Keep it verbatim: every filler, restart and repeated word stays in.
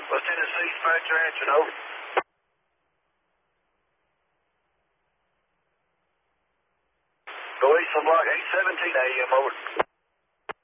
West Tennessee, Spectre, answer, over. Go east on block eight seventeen A M, over.